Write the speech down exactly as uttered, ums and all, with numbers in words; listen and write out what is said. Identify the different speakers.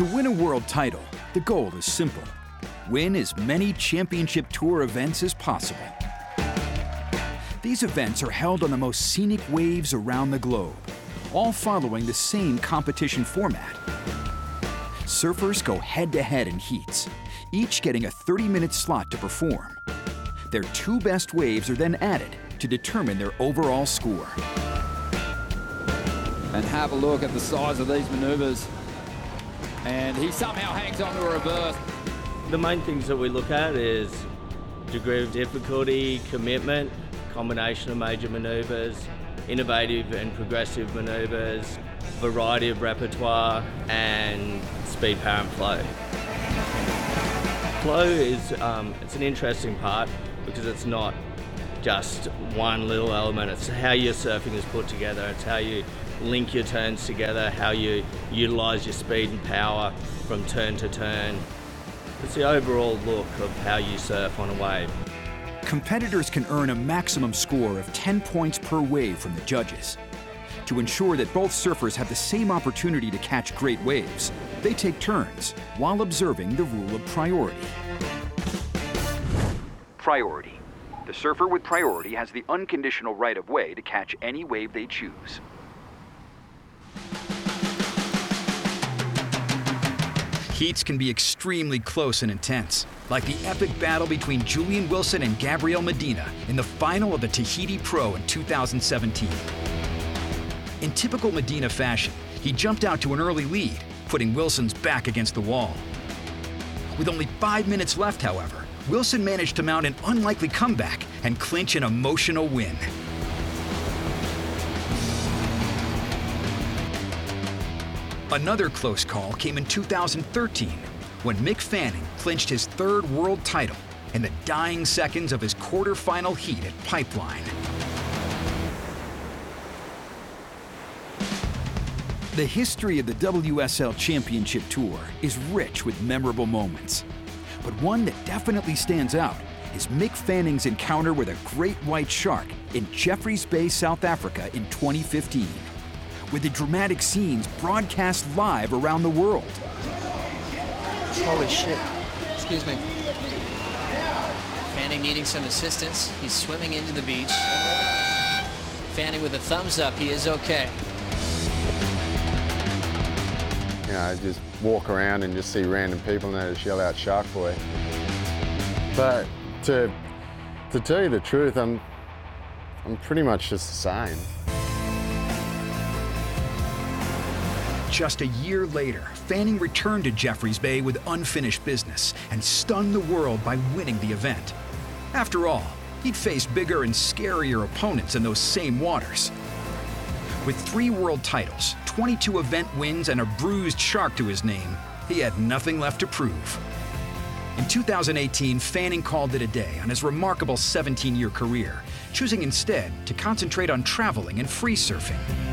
Speaker 1: To win a world title, the goal is simple. Win as many championship tour events as possible. These events are held on the most scenic waves around the globe, all following the same competition format. Surfers go head-to-head in heats, each getting a thirty-minute slot to perform. Their two best waves are then added to determine their overall score.
Speaker 2: And have a look at the size of these maneuvers. And he somehow hangs on to a reverse.
Speaker 3: The main things that we look at is degree of difficulty, commitment, combination of major maneuvers, innovative and progressive maneuvers, variety of repertoire, and speed, power, and flow. Flow is um, it's an interesting part because it's not just one little element. It's how your surfing is put together. It's how you link your turns together, how you utilise your speed and power from turn to turn. It's the overall look of how you surf on a wave.
Speaker 1: Competitors can earn a maximum score of ten points per wave from the judges. To ensure that both surfers have the same opportunity to catch great waves, they take turns while observing the rule of priority. Priority. The surfer with priority has the unconditional right of way to catch any wave they choose. Heats can be extremely close and intense, like the epic battle between Julian Wilson and Gabriel Medina in the final of the Tahiti Pro in two thousand seventeen. In typical Medina fashion, he jumped out to an early lead, putting Wilson's back against the wall. With only five minutes left, however, Wilson managed to mount an unlikely comeback and clinch an emotional win. Another close call came in two thousand thirteen, when Mick Fanning clinched his third world title in the dying seconds of his quarterfinal heat at Pipeline. The history of the W S L Championship Tour is rich with memorable moments. But one that definitely stands out is Mick Fanning's encounter with a great white shark in Jeffreys Bay, South Africa in twenty fifteen, with the dramatic scenes broadcast live around the world.
Speaker 4: Holy shit. Excuse me. Fanning needing some assistance. He's swimming into the beach. Fanning with a thumbs up. He is okay.
Speaker 5: You know, just walk around and just see random people and they just yell out "Shark Boy." But to to tell you the truth, I'm I'm pretty much just the same.
Speaker 1: Just a year later, Fanning returned to Jeffreys Bay with unfinished business and stunned the world by winning the event. After all, he'd faced bigger and scarier opponents in those same waters. With three world titles, twenty-two event wins, and a bruised shark to his name, he had nothing left to prove. In two thousand eighteen, Fanning called it a day on his remarkable seventeen-year career, choosing instead to concentrate on traveling and free surfing.